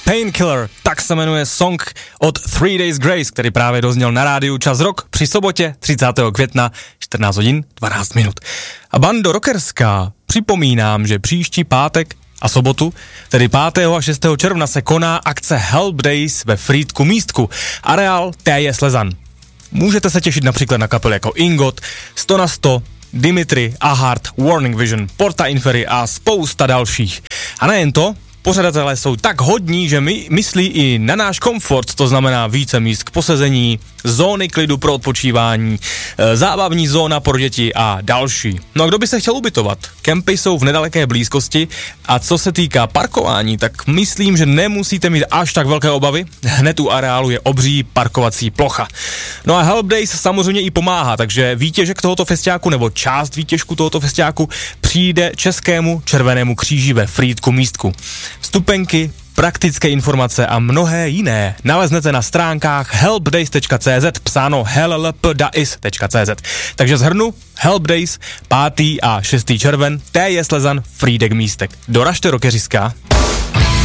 Painkiller, tak se jmenuje song od 3 Days Grace, který právě dozněl na rádiu Čas Rock při sobotě 30. května 14 hodin 12 minut. A bando rockerská, připomínám, že příští pátek a sobotu, tedy 5. a 6. června se koná akce Help Days ve Frýdku Místku, areál TJ Slezan. Můžete se těšit například na kapely jako Ingot, 100 na 100, Dimitri, Ahart, Warning Vision, Porta Inferi a spousta dalších. A nejen to, pořadatelé jsou tak hodní, že myslí i na náš komfort, to znamená více míst k posezení, zóny klidu pro odpočívání, zábavní zóna pro děti a další. No a kdo by se chtěl ubytovat? Kempy jsou v nedaleké blízkosti a co se týká parkování, tak myslím, že nemusíte mít až tak velké obavy. Hned u areálu je obří parkovací plocha. No a Help Days samozřejmě i pomáhá, takže výtěžek tohoto festiáku nebo část výtěžku tohoto festiáku přijde Českému červenému kříži ve Frýdku Místku. Vstupenky, praktické informace a mnohé jiné naleznete na stránkách helpdays.cz, psáno hellpdais.cz. Takže shrnu, Help Days, 5. a 6. červen, TJ Slezan, Frýdek Místek. Doražte rockeřiska.